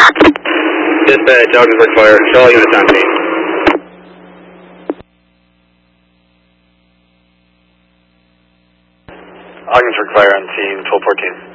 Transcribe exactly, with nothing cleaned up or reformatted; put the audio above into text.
Dispatch, Ogdensburg Fire, show all units on me. Ogdensburg Fire on scene, twelve fourteen.